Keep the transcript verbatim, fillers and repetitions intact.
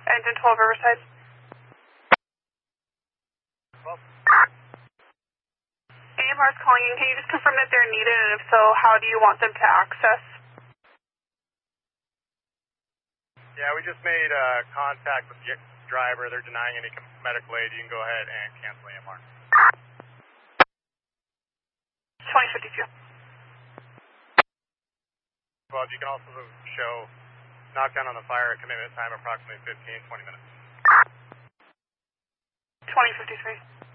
Engine twelve Riverside. Well, A M R is calling in. Can you just confirm that they're needed, and if so, how do you want them to access? yeah, we just made uh, contact with the driver. They're denying any medical aid. You can go ahead and cancel A M R. twenty fifty-two. Well, you can also show knockdown on the fire, commitment time approximately fifteen, twenty minutes. twenty fifty-three.